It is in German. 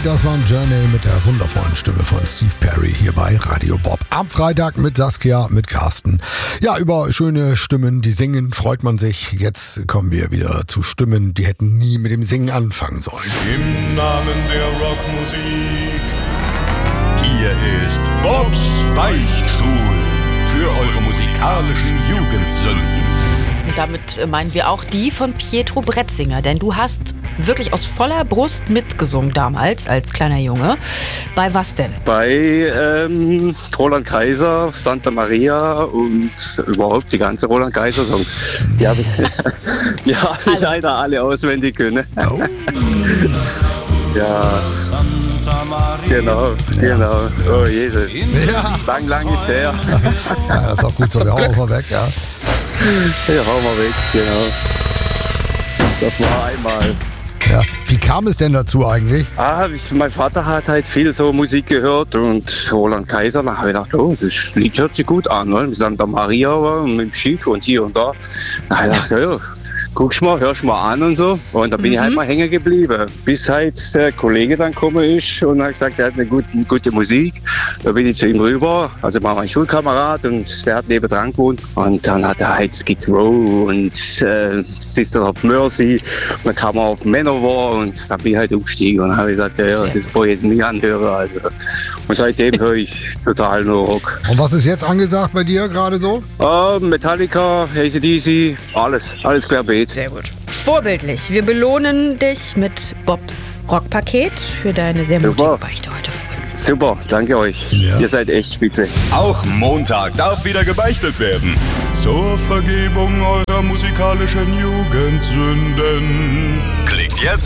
das war Journey mit der wundervollen Stimme von Steve Perry hier bei Radio Bob. Am Freitag mit Saskia, mit Carsten. Ja, über schöne Stimmen, die singen, freut man sich. Jetzt kommen wir wieder zu Stimmen, die hätten nie mit dem Singen anfangen sollen. Im Namen der Rockmusik, hier ist Bobs Beichtstuhl für eure musikalischen Jugendsünden. Und damit meinen wir auch die von Pietro Bretzinger, denn du hast wirklich aus voller Brust mitgesungen damals als kleiner Junge. Bei was denn? Bei Roland Kaiser, Santa Maria und überhaupt die ganzen Roland Kaiser Songs. Die habe ich leider alle auswendig können. Oh. Ja, genau. Oh Jesus. Ja. Lang ist her. Ja, das ist auch gut so, wir hauen auch mal weg, ja. Ja, hau mal weg, genau. Das war einmal. Ja. Wie kam es denn dazu eigentlich? Mein Vater hat halt viel so Musik gehört und Roland Kaiser, da habe ich gedacht, oh, das Lied hört sich gut an, ne? Mit Santa Maria und mit dem Schiff und hier und da. Da habe ich gedacht, ja, guckst mal, hörst mal an und so. Und da bin ich halt mal hängen geblieben. Bis halt der Kollege dann gekommen ist und hat gesagt, er hat eine gute Musik. Da bin ich zu ihm rüber, also war mein Schulkamerad und der hat nebendran gewohnt. Und dann hat er halt Skid Row und Sister of Mercy. Und dann kam er auf Manowar und dann bin ich halt umgestiegen und habe gesagt, ja, das wollte ich jetzt nicht anhören. Also. Und seitdem höre ich total nur Rock. Und was ist jetzt angesagt bei dir gerade so? Metallica, AC/DC, alles querbeet. Sehr gut. Vorbildlich. Wir belohnen dich mit Bobs Rockpaket für deine sehr mutige Beichte heute. Super, danke euch. Ja. Ihr seid echt spitze. Auch Montag darf wieder gebeichtet werden. Zur Vergebung eurer musikalischen Jugendsünden.